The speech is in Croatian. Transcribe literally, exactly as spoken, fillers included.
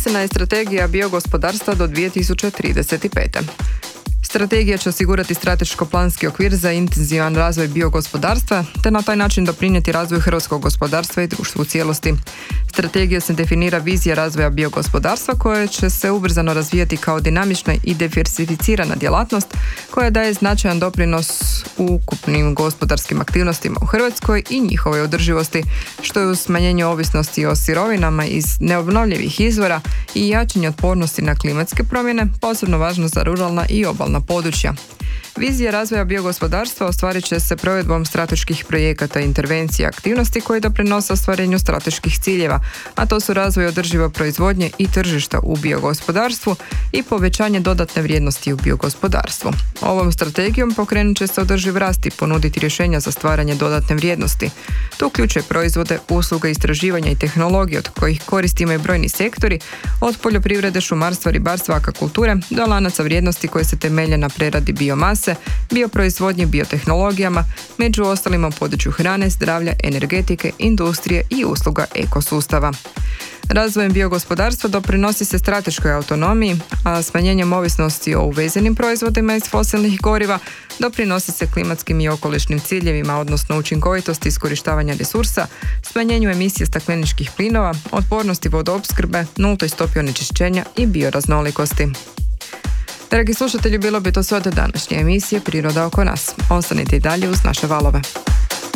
Donesena je strategija biogospodarstva do dvije tisuće trideset pete. Strategija će osigurati strateško-planski okvir za intenzivan razvoj biogospodarstva te na taj način doprinijeti razvoju hrvatskog gospodarstva i društva u cijelosti. Strategija se definira vizija razvoja biogospodarstva koje će se ubrzano razvijati kao dinamična i diversificirana djelatnost koja daje značajan doprinos ukupnim gospodarskim aktivnostima u Hrvatskoj i njihovoj održivosti, što je u smanjenju ovisnosti o sirovinama iz neobnovljivih izvora i jačanje otpornosti na klimatske promjene, posebno važno za ruralna i obalna područja. Vizija razvoja biogospodarstva ostvarit će se provedbom strateških projekata i intervencija aktivnosti koji doprinose ostvarenju strateških ciljeva, a to su razvoj održive proizvodnje i tržišta u biogospodarstvu i povećanje dodatne vrijednosti u biogospodarstvu. Ovom strategijom pokrenut će se održiv rast i ponuditi rješenja za stvaranje dodatne vrijednosti. To uključuje proizvode, usluge, istraživanja i tehnologije od kojih koristi imaju brojni sektori, od poljoprivrede, šumarstva, ribarstva, akvakulture do lanaca vrijednosti koje se temelje na preradi biomase, bioproizvodnji, biotehnologijama, među ostalima u području hrane, zdravlja, energetike, industrije i usluga ekosustava. Razvojem biogospodarstva doprinosi se strateškoj autonomiji, a smanjenjem ovisnosti o uvezenim proizvodima iz fosilnih goriva doprinosi se klimatskim i okolišnim ciljevima, odnosno učinkovitosti iskorištavanja resursa, smanjenju emisije stakleničkih plinova, otpornosti vodoopskrbe, nultoj stopi onečišćenja i bioraznolikosti. Dragi slušatelji, bilo bi to sve od današnje emisije Priroda oko nas. Ostanite i dalje uz naše valove.